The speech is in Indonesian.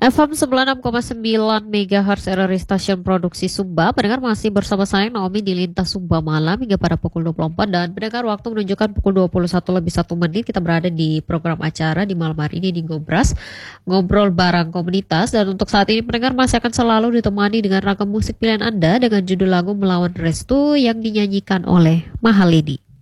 FM 96,9 MHz RRI Stasiun Produksi Sumba. Pendengar masih bersama saya Naomi di Lintas Sumba Malam hingga pada pukul 24 dan pendengar waktu menunjukkan pukul 21 lebih 1 menit. Kita berada di program acara di malam hari ini di Ngobras, ngobrol bareng komunitas, dan untuk saat ini pendengar masih akan selalu ditemani dengan ragam musik pilihan Anda dengan judul lagu Melawan Restu yang dinyanyikan oleh Mahaledi.